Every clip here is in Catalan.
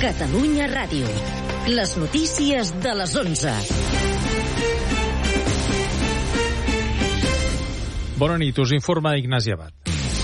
Catalunya Ràdio. Les notícies de les 11. Bona nit, us informa Ignasi Abad.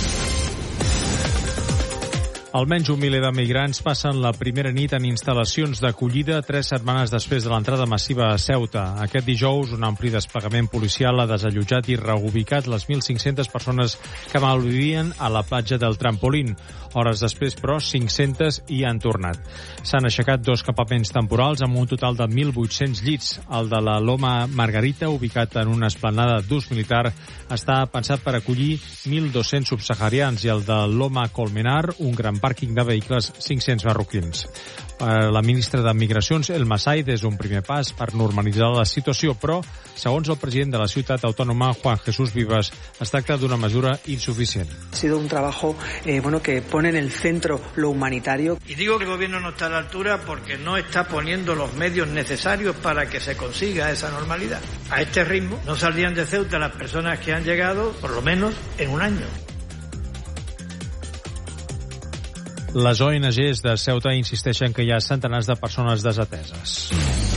Almenys 1 miler de migrants passen la primera nit en instal·lacions d'acollida 3 setmanes després de l'entrada massiva a Ceuta. Aquest dijous, un ampli desplegament policial ha desallotjat i reubicat les 1.500 persones que malvivien a la platja del Trampolín. Hores després, però, 500 hi han tornat. S'han aixecat 2 campaments temporals amb un total de 1.800 llits. El de la Loma Margarita, ubicat en una esplanada d'ús militar, està pensat per acollir 1.200 subsaharians, i el de Loma Colmenar, un gran pàrquing de vehicles, 500 marroquins. La ministra de Migracions, El Masaid, és un primer pas per normalitzar la situació, però, segons el president de la ciutat autònoma, Juan Jesús Vivas, es tracta d'una mesura insuficient. Ha sido un trabajo que pone en el centro lo humanitario. Y digo que el gobierno no está a la altura porque no está poniendo los medios necesarios para que se consiga esa normalidad. A este ritmo no saldrían de Ceuta las personas que han llegado, por lo menos, en un año. Les ONGs de Ceuta insisteixen que hi ha centenars de persones desateses.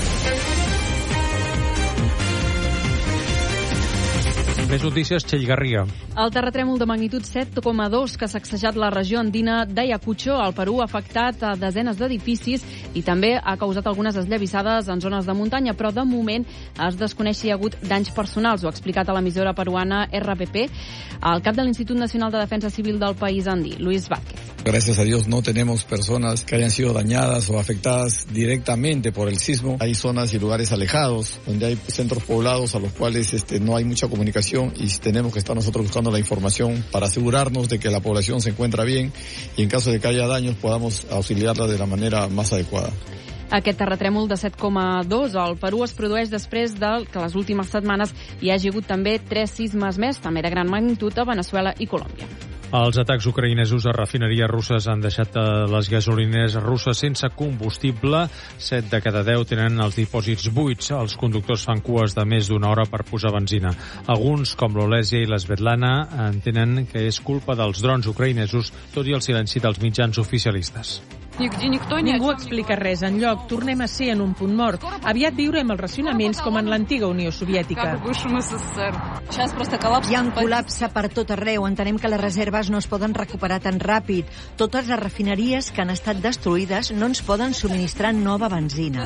Més notícies, Txell Garriga. El terratrèmol de magnitud 7,2 que ha sacsejat la regió andina d'Ayacucho, al Perú, ha afectat a desenes d'edificis i també ha causat algunes esllavissades en zones de muntanya, però de moment es desconeix si hi ha hagut danys personals. Ho ha explicat a l'emissora peruana RPP el cap de l'Institut Nacional de Defensa Civil del país andí, Luis Vázquez. Gracias a Dios no tenemos personas que hayan sido dañadas o afectadas directamente por el sismo. Hay zonas y lugares alejados donde hay centros poblados a los cuales no hay mucha comunicación, y tenemos que estar nosotros buscando la información para asegurarnos de que la población se encuentra bien y en caso de que haya daños podamos auxiliarla de la manera más adecuada. Aquest terratrèmol de 7,2 al Perú es produeix després que les últimes setmanes hi hagi hagut també 3 sismes més, també de gran magnitud, a Veneçuela i Colòmbia. Els atacs ucraïnesos a refineries russes han deixat les gasolineres russes sense combustible. 7 de cada 10 tenen els dipòsits buits. Els conductors fan cues de més d'una hora per posar benzina. Alguns, com l'Olèsia i l'Svetlana, entenen que és culpa dels drons ucraïnesos, tot i el silenci dels mitjans oficialistes. Ningú explica res enlloc. Tornem a ser en un punt mort. Aviat viurem els racionaments com en l'antiga Unió Soviètica. Hi ha un col·lapse per tot arreu. Entenem que les reserves no es poden recuperar tan ràpid. Totes les refineries que han estat destruïdes no ens poden subministrar nova benzina.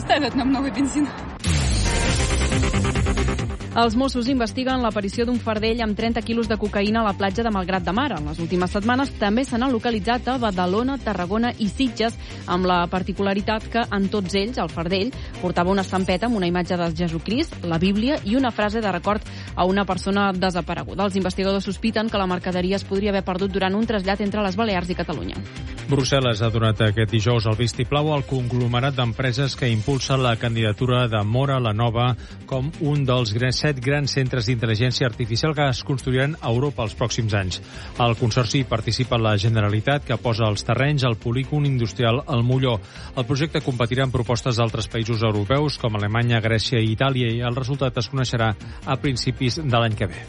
Els Mossos investiguen l'aparició d'un fardell amb 30 quilos de cocaïna a la platja de Malgrat de Mar. En les últimes setmanes també se n'ha localitzat a Badalona, Tarragona i Sitges, amb la particularitat que en tots ells el fardell portava una estampeta amb una imatge de Jesucrist, la Bíblia i una frase de record a una persona desapareguda. Els investigadors sospiten que la mercaderia es podria haver perdut durant un trasllat entre les Balears i Catalunya. Brussel·les ha donat aquest dijous el vistiplau al conglomerat d'empreses que impulsa la candidatura de Mora la Nova com un dels 7 grans centres d'intel·ligència artificial que es construiran a Europa els pròxims anys. Al consorci participa la Generalitat, que posa els terrenys al polígon industrial al Molló. El projecte competirà amb propostes d'altres països europeus com Alemanya, Grècia i Itàlia, i el resultat es coneixerà a principis de l'any que ve.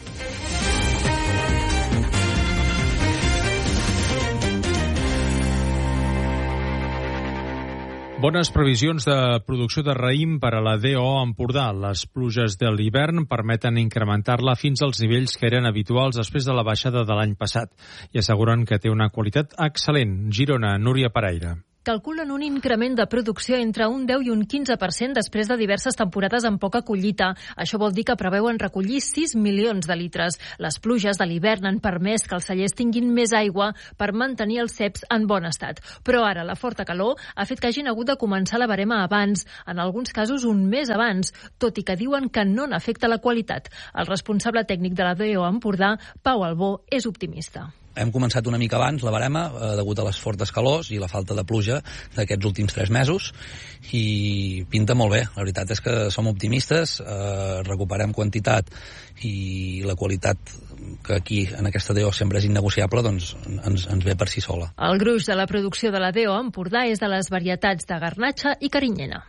Bones previsions de producció de raïm per a la DO Empordà. Les pluges de l'hivern permeten incrementar-la fins als nivells que eren habituals després de la baixada de l'any passat i asseguren que té una qualitat excel·lent. Girona, Núria Pereira. Calculen un increment de producció entre un 10 i un 15% després de diverses temporades amb poca collita. Això vol dir que preveuen recollir 6 milions de litres. Les pluges de l'hivern han permès que els cellers tinguin més aigua per mantenir els ceps en bon estat. Però ara la forta calor ha fet que hagin hagut de començar la barema abans, en alguns casos un mes abans, tot i que diuen que no n'afecta la qualitat. El responsable tècnic de la DO Empordà, Pau Albó, és optimista. Hem començat una mica abans la barema degut a les fortes calors i la falta de pluja d'aquests últims 3 mesos i pinta molt bé. La veritat és que som optimistes, recuperem quantitat i la qualitat que aquí en aquesta DO sempre és innegociable, doncs ens ve per si sola. El gruix de la producció de la DO Empordà és de les varietats de garnatxa i carinyena.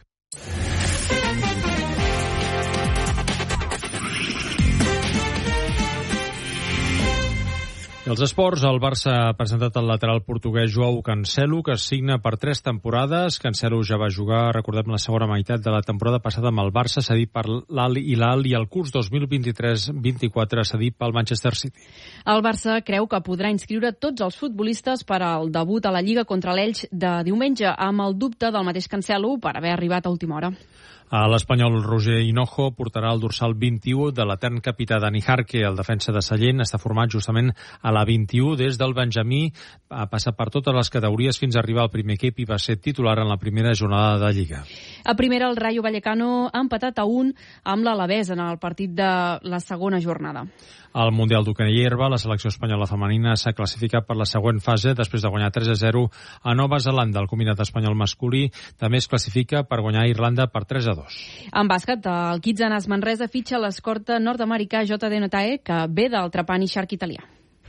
Els esports, el Barça ha presentat el lateral portuguès Joao Cancelo, que es signa per 3 temporades. Cancelo ja va jugar, recordem, la segona meitat de la temporada passada amb el Barça, cedit per l'Al Hilal, i el curs 2023-24 cedit pel Manchester City. El Barça creu que podrà inscriure tots els futbolistes per al debut a la Lliga contra l'Elx de diumenge, amb el dubte del mateix Cancelo per haver arribat a última hora. L'espanyol Roger Hinojo portarà el dorsal 21 de l'etern capità Dani Jarque. El defensa de Sallent està format justament a la 21 des del Benjamí, ha passat per totes les categories fins a arribar al primer equip i va ser titular en la primera jornada de Lliga. A primera, el Rayo Vallecano ha empatat a 1 amb l'Alavés en el partit de la segona jornada. Al Mundial d'Hoquei Herba, la selecció espanyola femenina s'ha classificat per la següent fase després de guanyar 3-0 a Nova Zelanda. El combinat espanyol masculí també es classifica per guanyar a Irlanda per 3-2. En bàsquet, el Kitsanas Manresa fitxa l'escorta nord-americà JD Notae, que ve del Trapani Shark italià.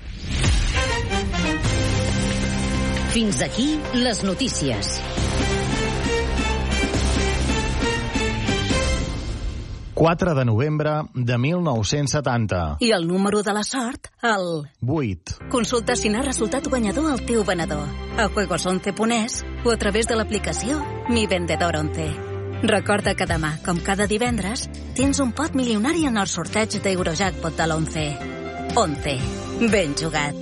Fins aquí les notícies. 4 de novembre de 1970. I el número de la sort, el 8. Consulta si n'ha resultat guanyador el teu venedor a juegos11.es o a través de l'aplicació Mi Vendedor 11. Recorda que demà, com cada divendres, tens un pot milionari en el sorteig d'Eurojackpot de l'11. 11. Ben jugat.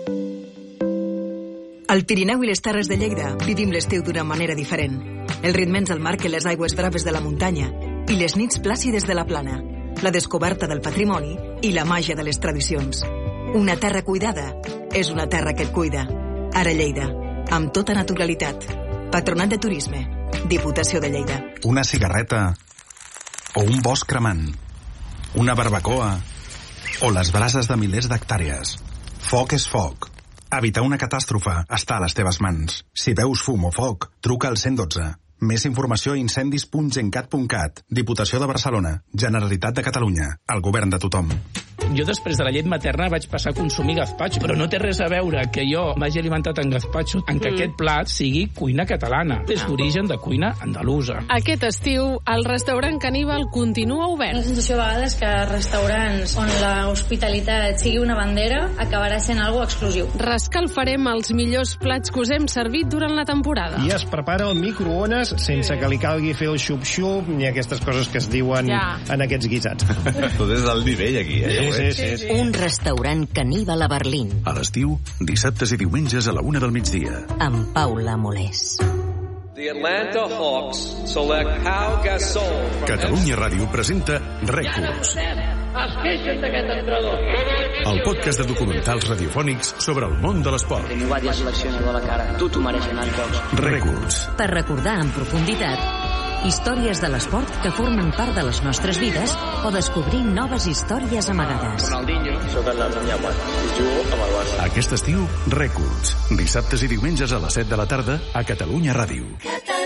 Al Pirineu i les Terres de Lleida vivim l'estiu d'una manera diferent. Els ritmes del mar que les aigües braves de la muntanya i les nits plàcides de la plana, la descoberta del patrimoni i la màgia de les tradicions. Una terra cuidada és una terra que et cuida. Ara Lleida, amb tota naturalitat. Patronat de Turisme, Diputació de Lleida. Una cigarreta o un bosc cremant, una barbacoa o les brases de milers d'hectàrees. Foc és foc. Evitar una catàstrofe està a les teves mans. Si veus fum o foc, truca al 112. Més informació a incendis.gencat.cat. Diputació de Barcelona. Generalitat de Catalunya. El govern de tothom. Jo després de la llet materna vaig passar a consumir gazpacho, però no té res a veure que jo m'hagi alimentat en gazpacho en que aquest plat sigui cuina catalana. És d'origen de cuina andalusa. Aquest estiu, el restaurant Caníbal continua obert. La sensació a vegades que restaurants on l'hospitalitat sigui una bandera acabarà sent algo exclusiu. Rescalfarem els millors plats que us hem servit durant la temporada. I es prepara al microones sense que li calgui fer el xup-xup ni aquestes coses que es diuen en aquests guisats. Tot és al nivell aquí, Sí. Un restaurant Caníbal a Berlín. A l'estiu, dissabtes i diumenges a la 1 del migdia. Amb Paula Molés. The Atlanta Hawks select Pau Gasol. Catalunya Ràdio presenta Rècords. Es queixen d'aquest entrenador. El podcast de documentals radiofònics sobre el món de l'esport. Teniu diverses seleccions a la cara. Tu t'ho mereixes, Jocs. Rècords. Per recordar en profunditat històries de l'esport que formen part de les nostres vides o descobrir noves històries amagades. Ronaldinho. Soc el Damià jugo amb el Barça. Aquest estiu, Rècords. Dissabtes i diumenges a les 7 de la tarda a Catalunya Ràdio.